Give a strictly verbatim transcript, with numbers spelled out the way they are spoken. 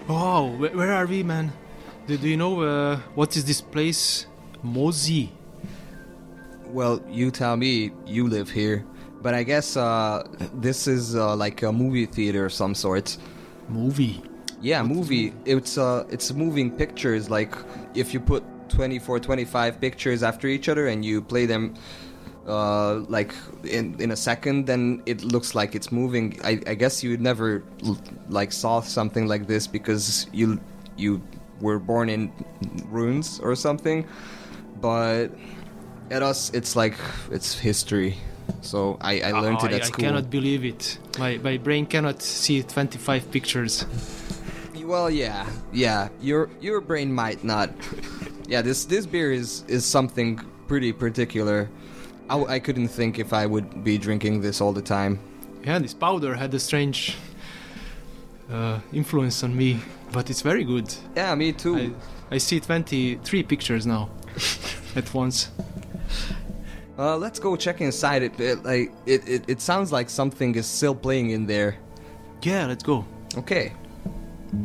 Oh, where, where are we, man? Do, do you know uh, what is this place? Mozi. Well, you tell me, you live here. But I guess uh, this is uh, like a movie theater of some sort. Movie? Yeah, What movie. It's uh, it's moving pictures. Like if you put twenty-four, twenty-five pictures after each other and you play them uh, like in in a second, then it looks like it's moving. I, I guess you never l- like saw something like this because you you were born in ruins or something. But at us, it's like it's history. So I, I learned Oh, it at I, school. I cannot believe it. My my brain cannot see twenty-five pictures. Well, yeah, yeah. Your your brain might not. Yeah, this this beer is is something pretty particular. I, I couldn't think if I would be drinking this all the time. Yeah, this powder had a strange uh, influence on me, but it's very good. Yeah, me too. I, I see twenty-three pictures now at once. Uh, let's go check inside it. It like it, it. It sounds like something is still playing in there. Yeah, let's go. Okay.